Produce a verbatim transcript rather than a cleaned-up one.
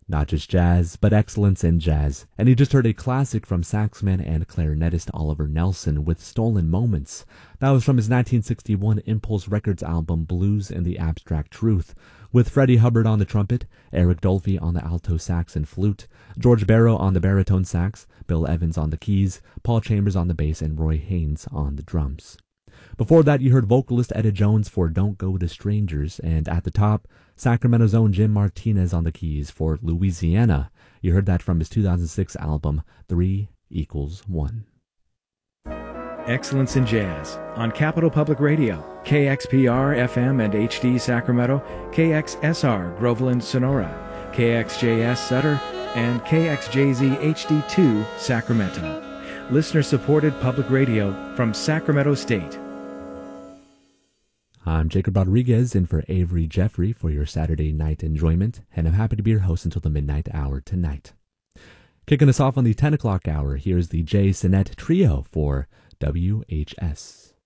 Not just jazz, but excellence in jazz. And you just heard a classic from saxman and clarinetist Oliver Nelson with Stolen Moments. That was from his nineteen sixty-one Impulse Records album Blues and the Abstract Truth, with Freddie Hubbard on the trumpet, Eric Dolphy on the alto sax and flute, George Barrow on the baritone sax, Bill Evans on the keys, Paul Chambers on the bass, and Roy Haynes on the drums. Before that, you heard vocalist Etta Jones for Don't Go to Strangers, and at the top, Sacramento's own Jim Martinez on the keys for Louisiana. You heard that from his two thousand six album, Three Equals One. Excellence in Jazz on Capital Public Radio, K X P R F M and H D Sacramento, K X S R Groveland Sonora, K X J S Sutter, and K X J Z H D two Sacramento. Listener-supported public radio from Sacramento State. I'm Jacob Rodriguez in for Avery Jeffrey for your Saturday night enjoyment, and I'm happy to be your host until the midnight hour tonight. Kicking us off on the ten o'clock hour, here's the Jay Sinet Trio for W H S.